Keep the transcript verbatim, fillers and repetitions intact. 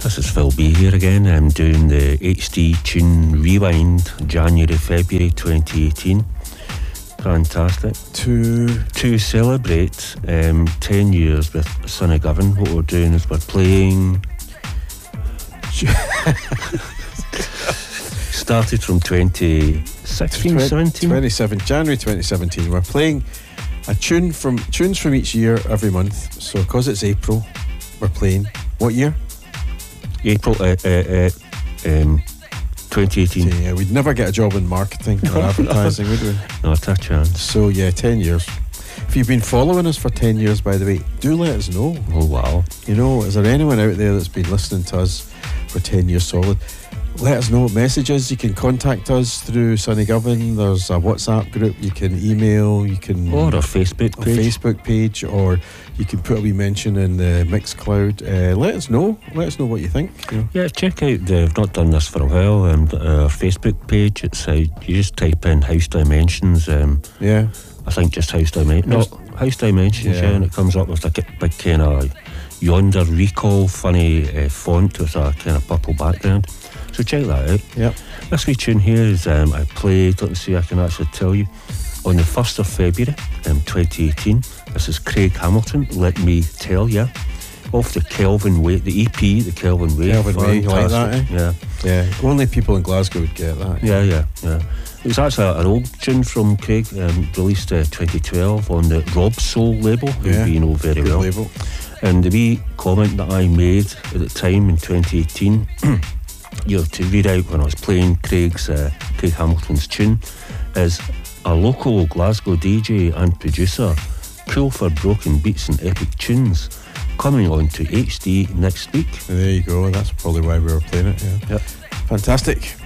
This is Phil B here again. I'm doing the H D Tune Rewind, January, February twenty eighteen. Fantastic. To to celebrate um, ten years with Sonny Govan, what we're doing is we're playing. Started from twenty sixteen, seventeen? twenty-seven, January twenty seventeen. We're playing a tune from tunes from each year every month. So, because it's April, we're playing what year? April uh, uh, uh, um, twenty eighteen. So, yeah, we'd never get a job in marketing or advertising, would we? Not a chance. So, yeah, ten years. If you've been following us for ten years, by the way, do let us know. Oh, wow. You know, is there anyone out there that's been listening to us for ten years solid? Let us know. Messages, you can contact us through Sonny Govan. There's a WhatsApp group, you can email, you can or our Facebook our page Facebook page, or you can put a wee mention in the Mixcloud. Uh, let us know let us know what you think, you know. Yeah, check out the, I've not done this for a while, um, our Facebook page. It's uh, you just type in House Dimensions. um, yeah I think just House Dimensions no, House Dimensions yeah. yeah and it comes up with a big kind of Yonder Recall funny uh, font with a kind of purple background. So check that out. Yep. This wee tune here is um, I played, let me see, I can actually tell you, on the first of February um, twenty eighteen. This is Craig Hamilton, Let Me Tell Ya, off the Kelvin Way, the E P, the Kelvin Way. Kelvin Way, you like that, eh? Yeah. Yeah, only people in Glasgow would get that. Yeah, yeah, yeah. It was actually an old tune from Craig, um, released uh, twenty twelve on the Rob Soul label, who yeah, you know very good well. label. And the wee comment that I made at the time in twenty eighteen, you know, to read out when I was playing Craig's uh, Craig Hamilton's tune, is a local Glasgow D J and producer, cool for broken beats and epic tunes, coming on to H D next week. There you go. That's probably why we were playing it. Yeah. Yep. Fantastic.